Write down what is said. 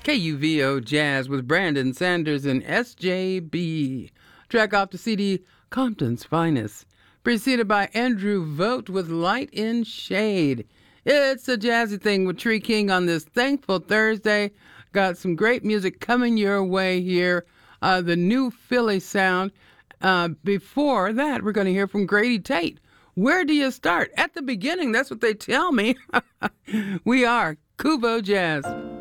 KUVO Jazz with Brandon Sanders and SJB. Track off the CD Compton's Finest. Preceded by Andrew Vogt with Light in Shade. It's a jazzy thing with Tree King on this thankful Thursday. Got some great music coming your way here. The new Philly sound. Before that, we're going to hear from Grady Tate. Where do you start? At the beginning. That's what they tell me. We are KUVO Jazz.